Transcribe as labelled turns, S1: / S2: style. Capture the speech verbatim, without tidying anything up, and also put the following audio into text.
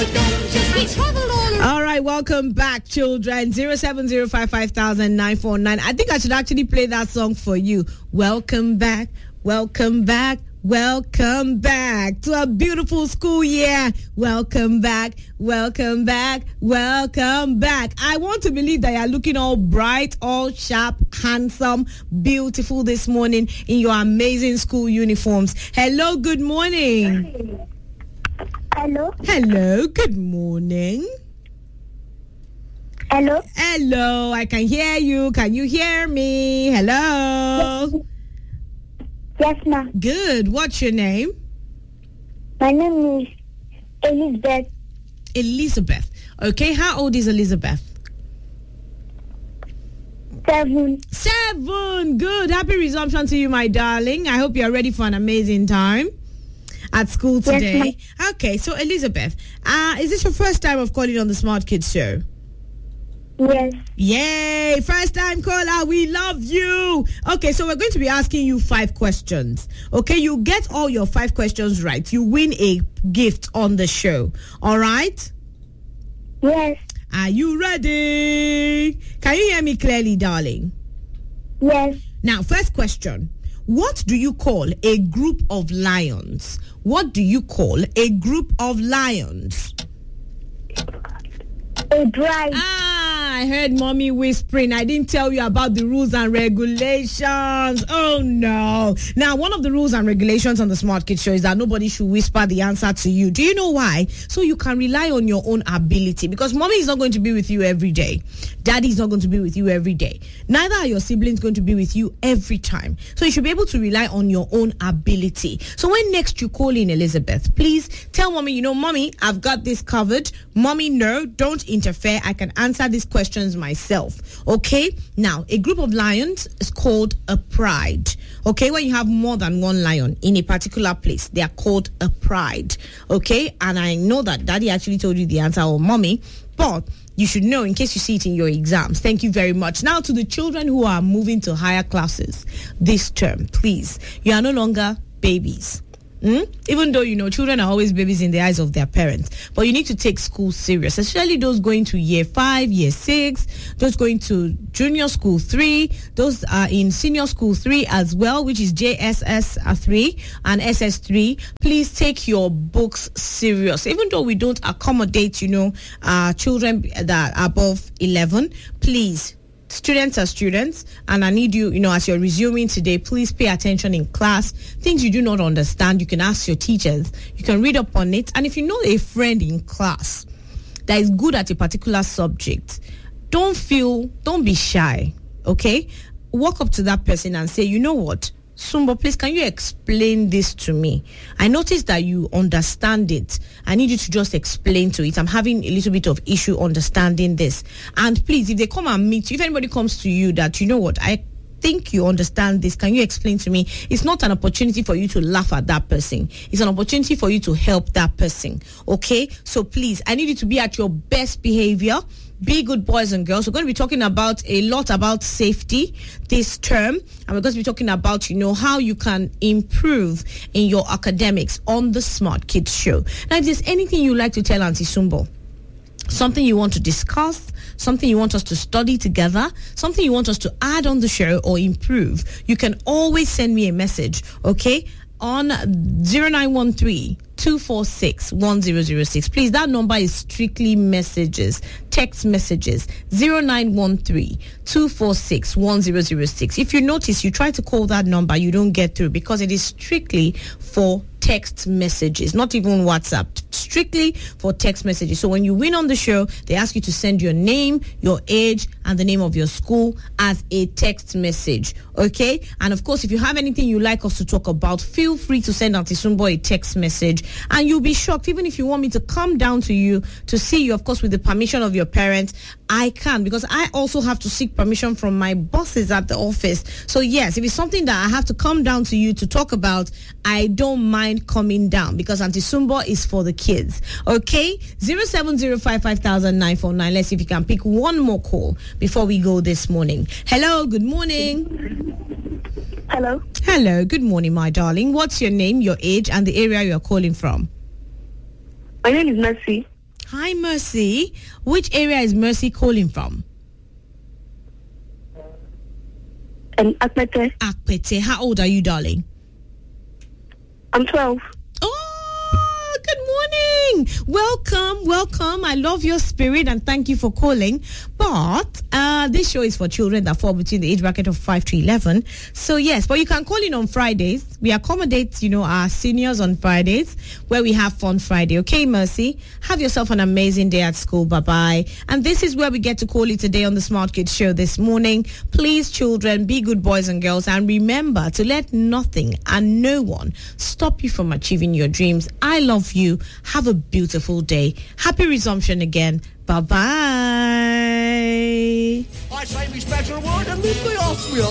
S1: All right, welcome back, children. zero seven zero five five thousand nine four nine. I think I should actually play that song for you. Welcome back, welcome back, welcome back to a beautiful school year. Welcome back, welcome back, welcome back. I want to believe that you're looking all bright, all sharp, handsome, beautiful this morning in your amazing school uniforms. Hello, good morning.
S2: Hello.
S1: Hello, good morning.
S2: Hello.
S1: Hello, I can hear you. Can you hear me? Hello.
S2: Yes, ma'am.
S1: Good. What's your name?
S2: My name is Elizabeth.
S1: Elizabeth. Okay, how old is Elizabeth?
S2: Seven.
S1: Seven. Good. Happy resumption to you, my darling. I hope you're ready for an amazing time at school today. Yes, okay, so Elizabeth, uh, is this your first time of calling on the Smart Kids Show?
S2: Yes.
S1: Yay! First time caller, we love you. Okay, so we're going to be asking you five questions. Okay, you get all your five questions right, you win a gift on the show. All right?
S2: Yes.
S1: Are you ready? Can you hear me clearly, darling?
S2: Yes.
S1: Now, first question. What do you call a group of lions? What do you call a group of lions?
S2: A bride.
S1: Ah, I heard mommy whispering. I didn't tell you about the rules and regulations. Oh, no. Now, one of the rules and regulations on the Smart Kids Show is that nobody should whisper the answer to you. Do you know why? So you can rely on your own ability, because mommy is not going to be with you every day. Daddy is not going to be with you every day. Neither are your siblings going to be with you every time. So you should be able to rely on your own ability. So when next you call in, Elizabeth, please tell mommy, you know, mommy, I've got this covered. Mommy, no, don't interfere. I can answer these questions myself. Okay? Now, a group of lions is called a pride. Okay? When you have more than one lion in a particular place, they are called a pride. Okay? And I know that daddy actually told you the answer, or mommy, but you should know in case you see it in your exams. Thank you very much. Now to the children who are moving to higher classes this term, please, you are no longer babies. Mm? Even though, you know, children are always babies in the eyes of their parents, but you need to take school serious, especially those going to year five, year six, those going to junior school three, those are in senior school three as well, which is J S S three and S S three. Please take your books serious. Even though we don't accommodate, you know, uh, children that are above eleven, please. Students are students, and I need you, you know, as you're resuming today, please pay attention in class. Things you do not understand, you can ask your teachers. You can read up on it. And if you know a friend in class that is good at a particular subject, don't feel, don't be shy, okay? Walk up to that person and say, you know what? Sumbo, please, can you explain this to me? I noticed that you understand it. I need you to just explain to it. I'm having a little bit of issue understanding this. And please, if they come and meet you, if anybody comes to you that, you know what, I think you understand this, can you explain to me? It's not an opportunity for you to laugh at that person. It's an opportunity for you to help that person. Okay? So please, I need you to be at your best behavior. Be good boys and girls. We're going to be talking about a lot about safety this term, and we're going to be talking about, you know, how you can improve in your academics on the Smart Kids Show. Now, if there's anything you'd like to tell Auntie Sumbo, something you want to discuss, something you want us to study together, something you want us to add on the show or improve, you can always send me a message, okay, on zero nine one three, two four six, one zero zero six. Please, that number is strictly messages, text messages, zero nine one three, two four six, one zero zero six. If you notice, you try to call that number, you don't get through because it is strictly for text messages, not even WhatsApp, strictly for text messages. So when you win on the show, they ask you to send your name, your age, and the name of your school as a text message, okay? And of course, if you have anything you like us to talk about, feel free to send Auntie Sumbo a text message, and you'll be shocked. Even if you want me to come down to you to see you, of course, with the permission of your parents, I can, because I also have to seek permission from my bosses at the office. So yes, if it's something that I have to come down to you to talk about, I don't mind coming down, because Auntie Sumbo is for the kids. Okay? zero seven zero five five thousand nine four nine. Let's see if you can pick one more call before we go this morning. Hello, good morning.
S2: Hello.
S1: Hello, good morning, my darling. What's your name, your age, and the area you're calling from?
S2: My name is Mercy.
S1: Hi, Mercy. Which area is Mercy calling from?
S2: Um, Akpete.
S1: Akpete. How old are you, darling?
S2: I'm twelve.
S1: Oh, good morning. Welcome, welcome. I love your spirit and thank you for calling. But uh, this show is for children that fall between the age bracket of five to eleven. So yes, but you can call in on Fridays. We accommodate, you know, our seniors on Fridays where we have fun Friday. Okay, Mercy? Have yourself an amazing day at school. Bye-bye. And this is where we get to call you today on the Smart Kids Show this morning. Please, children, be good boys and girls. And remember to let nothing and no one stop you from achieving your dreams. I love you. Have a beautiful day. Happy resumption again. Bye-bye.
S3: I say me special word and leave me off with